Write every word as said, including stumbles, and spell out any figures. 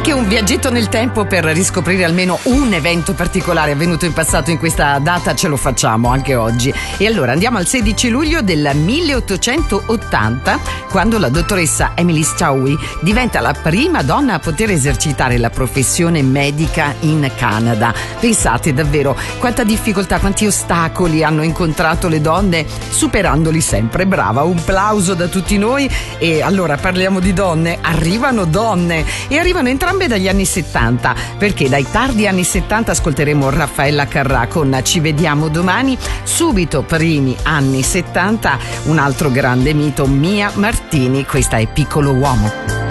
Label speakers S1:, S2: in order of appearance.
S1: Anche un viaggetto nel tempo per riscoprire almeno un evento particolare avvenuto in passato in questa data ce lo facciamo anche oggi. E allora andiamo al sedici luglio del milleottocentottanta, quando la dottoressa Emily Stowey diventa la prima donna a poter esercitare la professione medica in Canada. Pensate davvero quanta difficoltà, quanti ostacoli hanno incontrato le donne, superandoli sempre. Brava, un plauso da tutti noi. E allora parliamo di donne, arrivano donne e arrivano entrambe dagli anni settanta, perché dai tardi anni settanta ascolteremo Raffaella Carrà con Ci vediamo domani. Subito primi anni settanta un altro grande mito, Mia Martini, questa è Piccolo Uomo.